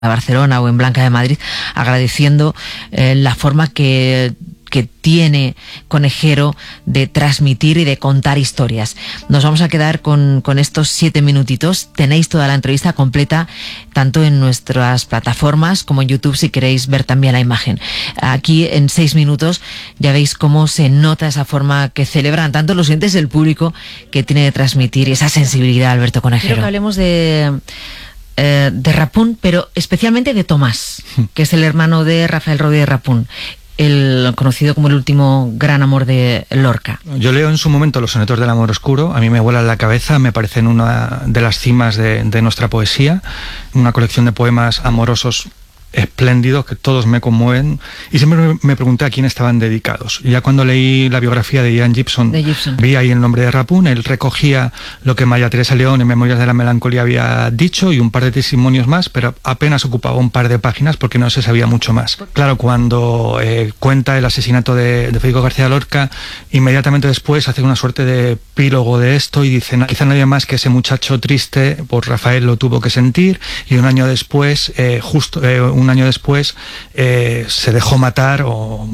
Barcelona o en Blanca de Madrid, agradeciendo la forma que tiene Conejero de transmitir y de contar historias. Nos vamos a quedar con estos 7 minutitos. Tenéis toda la entrevista completa tanto en nuestras plataformas como en YouTube, si queréis ver también la imagen. Aquí en 6 minutos ya veis cómo se nota esa forma que celebran tanto los oyentes del público que tiene de transmitir, y esa sensibilidad, Alberto Conejero. Quiero que hablemos de Rapun, pero especialmente de Tomás, que es el hermano de Rafael Rodríguez Rapun, el conocido como el último gran amor de Lorca. Yo leo en su momento los sonetos del amor oscuro, a mí me vuelan la cabeza, me parecen una de las cimas de nuestra poesía, una colección de poemas amorosos espléndidos que todos me conmueven, y siempre me pregunté a quién estaban dedicados. Y ya cuando leí la biografía de Ian Gibson, vi ahí el nombre de Rapun. Él recogía lo que María Teresa León en Memorias de la Melancolía había dicho y un par de testimonios más, pero apenas ocupaba un par de páginas porque no se sabía mucho más. Claro, cuando cuenta el asesinato de Federico García Lorca, inmediatamente después hace una suerte de epílogo de esto y dice: quizá nadie más que ese muchacho triste, por Rafael lo tuvo que sentir, y un año después, un año después se dejó matar,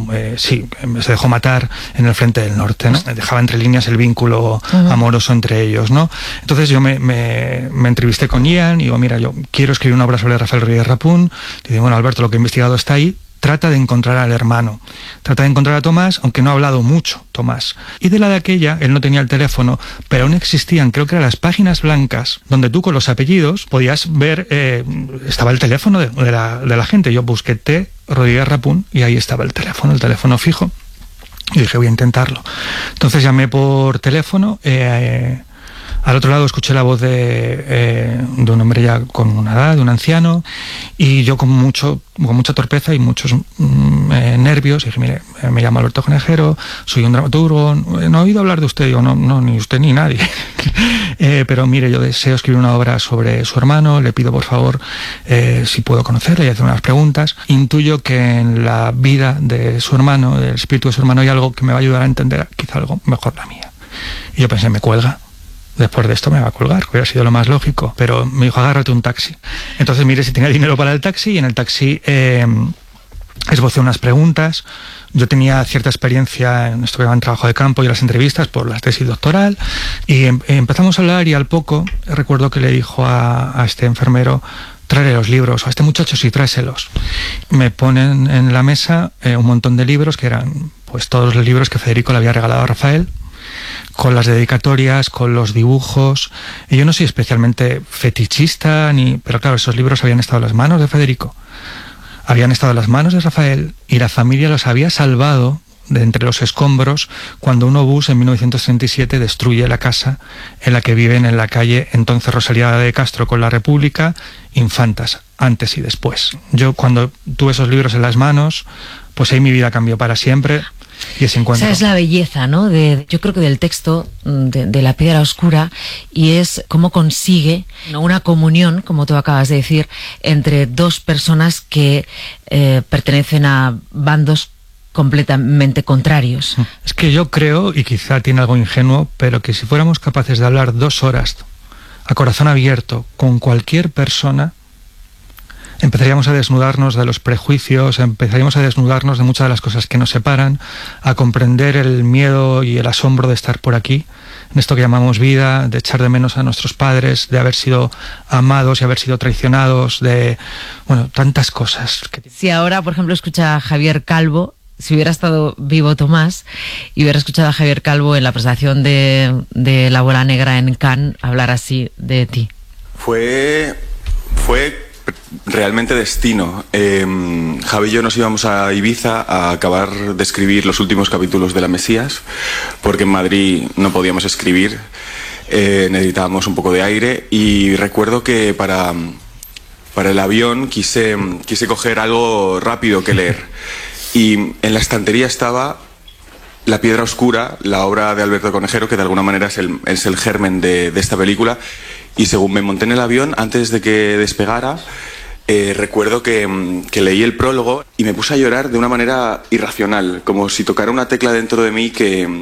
se dejó matar en el Frente del Norte, ¿no? Dejaba entre líneas el vínculo amoroso entre ellos, ¿no? Entonces yo me entrevisté con Ian y digo: mira, yo quiero escribir una obra sobre Rafael Rodríguez Rapun. Y digo: bueno, Alberto, lo que he investigado está ahí. Trata de encontrar al hermano, trata de encontrar a Tomás, aunque no ha hablado mucho Tomás. Y de la de aquella, él no tenía el teléfono, pero aún existían, creo que eran las páginas blancas, donde tú con los apellidos podías ver, estaba el teléfono de la gente. Yo busqué T. Rodríguez Rapun y ahí estaba el teléfono fijo, y dije: voy a intentarlo. Entonces llamé por teléfono, al otro lado escuché la voz de un hombre ya con una edad, de un anciano, y yo con mucha torpeza y muchos nervios dije: mire, me llamo Alberto Conejero, soy un dramaturgo, no he oído hablar de usted. Digo: no, ni usted ni nadie. Pero mire, yo deseo escribir una obra sobre su hermano, le pido por favor si puedo conocerle y hacer unas preguntas. Intuyo que en la vida de su hermano, del espíritu de su hermano, hay algo que me va a ayudar a entender quizá algo mejor la mía. Y yo pensé: me cuelga. Después de esto me va a colgar, que hubiera sido lo más lógico. Pero me dijo: agárrate un taxi. Entonces miré si tenía dinero para el taxi, y en el taxi esbocé unas preguntas. Yo tenía cierta experiencia en esto que llaman trabajo de campo y las entrevistas por la tesis doctoral, y empezamos a hablar, y al poco recuerdo que le dijo a este enfermero: tráele los libros, o a este muchacho sí, tráeselos. Me ponen en la mesa un montón de libros que eran pues todos los libros que Federico le había regalado a Rafael, con las dedicatorias, con los dibujos. Y yo no soy especialmente fetichista, pero claro, esos libros habían estado en las manos de Federico, habían estado en las manos de Rafael, y la familia los había salvado de entre los escombros cuando un obús en 1937 destruye la casa en la que viven en la calle entonces Rosalía de Castro con la República, Infantas, antes y después. Yo cuando tuve esos libros en las manos, pues ahí mi vida cambió para siempre. Y ese encuentro. Esa es la belleza, ¿no? Yo creo que del texto de La Piedra Oscura, y es cómo consigue una comunión, como tú acabas de decir, entre dos personas que pertenecen a bandos completamente contrarios. Es que yo creo, y quizá tiene algo ingenuo, pero que si fuéramos capaces de hablar 2 horas a corazón abierto con cualquier persona, empezaríamos a desnudarnos de los prejuicios, empezaríamos a desnudarnos de muchas de las cosas que nos separan, a comprender el miedo y el asombro de estar por aquí, en esto que llamamos vida, de echar de menos a nuestros padres, de haber sido amados y haber sido traicionados, de, bueno, tantas cosas. Si ahora, por ejemplo, escucha a Javier Calvo, si hubiera estado vivo Tomás y hubiera escuchado a Javier Calvo en la presentación de La Bola Negra en Cannes hablar así de ti. Fue realmente destino. Javi y yo nos íbamos a Ibiza a acabar de escribir los últimos capítulos de La Mesías, porque en Madrid no podíamos escribir, necesitábamos un poco de aire, y recuerdo que para el avión quise coger algo rápido que leer, y en la estantería estaba La Piedra Oscura, la obra de Alberto Conejero, que de alguna manera es el germen de esta película. Y según me monté en el avión, antes de que despegara, recuerdo que leí el prólogo y me puse a llorar de una manera irracional, como si tocara una tecla dentro de mí que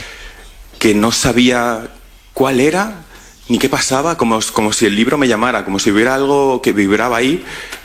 no sabía cuál era ni qué pasaba, como si el libro me llamara, como si hubiera algo que vibraba ahí